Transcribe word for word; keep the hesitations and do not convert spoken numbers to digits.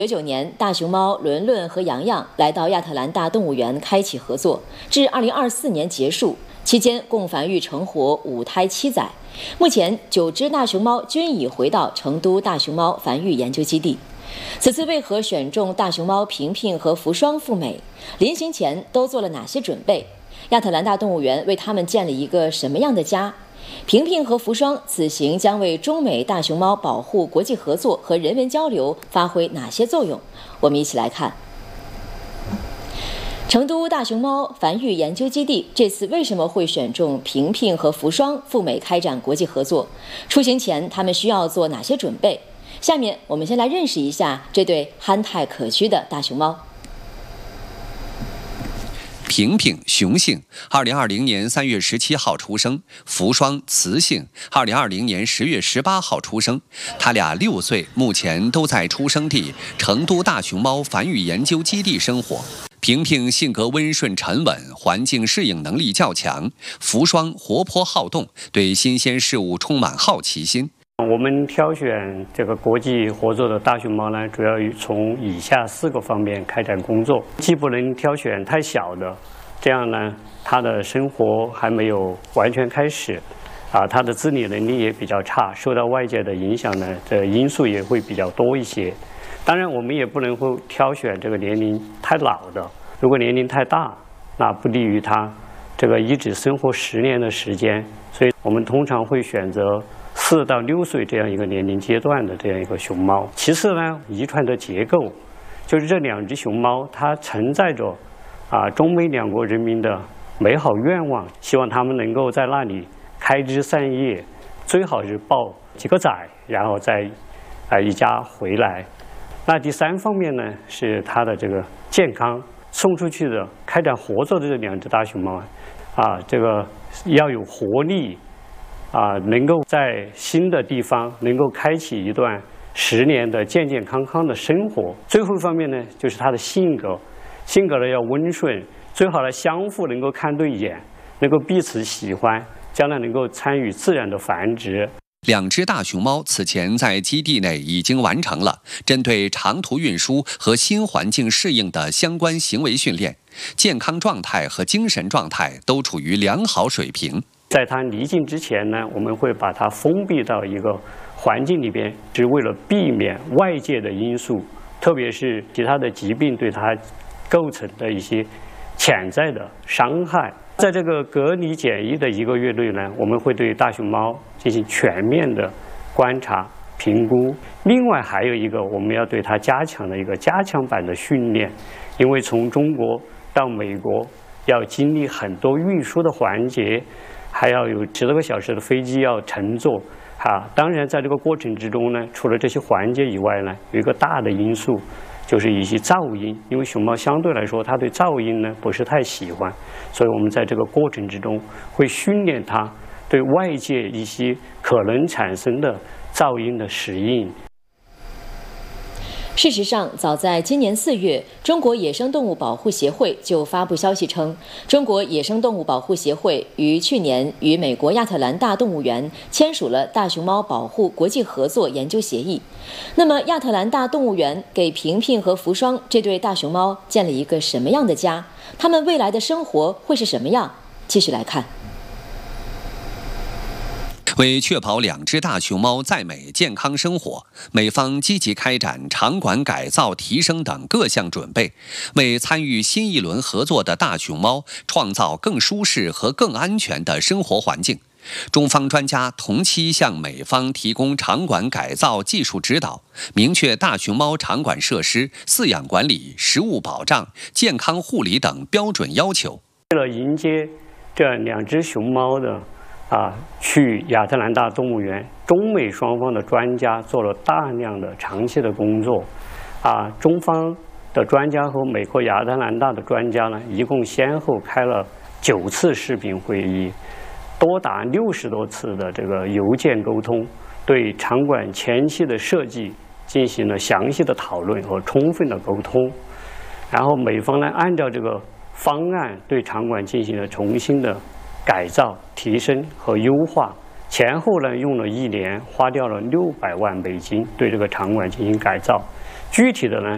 九九年，大熊猫伦伦和洋洋来到亚特兰大动物园开启合作，至二零二四年结束，期间共繁育成活五胎七仔。目前，九只大熊猫均已回到成都大熊猫繁育研究基地。此次为何选中大熊猫平平和福双赴美？临行前都做了哪些准备？亚特兰大动物园为他们建了一个什么样的家？平平和福双此行将为中美大熊猫保护、国际合作和人文交流发挥哪些作用？我们一起来看。成都大熊猫繁育研究基地这次为什么会选中平平和福双赴美开展国际合作？出行前他们需要做哪些准备？下面我们先来认识一下这对憨态可掬的大熊猫。 平平雄性，二零二零年三月十七号出生；福双雌性，二零二零年十月十八号出生。他俩六岁，目前都在出生地成都大熊猫繁育研究基地生活。平平性格温顺沉稳，环境适应能力较强；福双活泼好动，对新鲜事物充满好奇心。 我们挑选这个国际合作的大熊猫呢，主要从以下四个方面开展工作。既不能挑选太小的，这样呢，它的生活还没有完全开始，啊，它的自理能力也比较差，受到外界的影响呢，这因素也会比较多一些。当然，我们也不能会挑选这个年龄太老的，如果年龄太大，那不利于它这个一直生活十年的时间，所以我们通常会选择四到六岁这样一个年龄阶段的这样一个熊猫。其次呢，遗传的结构，就是这两只熊猫它承载着啊中美两国人民的美好愿望，希望它们能够在那里开枝散叶，最好是抱几个崽，然后再啊一家回来。那第三方面呢，是它的这个健康。送出去的开展合作的这两只大熊猫啊，这个要有活力。啊，能够在新的地方能够开启一段十年的健健康康的生活。最后一方面呢，就是他的性格，性格呢要温顺，最好呢相互能够看对眼，能够彼此喜欢，将来能够参与自然的繁殖。 两只大熊猫此前在基地内已经完成了针对长途运输和新环境适应的相关行为训练，健康状态和精神状态都处于良好水平。 在它离境之前呢，我们会把它封闭到一个环境里边，是为了避免外界的因素，特别是其他的疾病对它构成的一些潜在的伤害。在这个隔离检疫的一个月内呢，我们会对大熊猫进行全面的观察评估。另外还有一个我们要对它加强的一个加强版的训练，因为从中国到美国要经历很多运输的环节，还要有十多个小时的飞机要乘坐啊。当然在这个过程之中呢，除了这些环节以外呢，有一个大的因素就是一些噪音，因为熊猫相对来说它对噪音呢不是太喜欢，所以我们在这个过程之中会训练它对外界一些可能产生的噪音的适应。 事实上，早在今年四月，中国野生动物保护协会就发布消息称，中国野生动物保护协会于去年与美国亚特兰大动物园签署了大熊猫保护国际合作研究协议。那么，亚特兰大动物园给平平和福双这对大熊猫建了一个什么样的家？它们未来的生活会是什么样？继续来看。 为确保两只大熊猫在美健康生活，美方积极开展场馆改造、提升等各项准备，为参与新一轮合作的大熊猫创造更舒适和更安全的生活环境。中方专家同期向美方提供场馆改造技术指导，明确大熊猫场馆设施、饲养管理、食物保障、健康护理等标准要求。 为了迎接这两只熊猫的啊，去亚特兰大动物园，中美双方的专家做了大量的长期的工作，啊，中方的专家和美国亚特兰大的专家呢，一共先后开了九次视频会议，多达六十多次的这个邮件沟通，对场馆前期的设计进行了详细的讨论和充分的沟通，然后美方呢，按照这个方案对场馆进行了重新的改造、提升和优化，前后呢用了一年，花掉了六百万美金对这个场馆进行改造。具体的呢，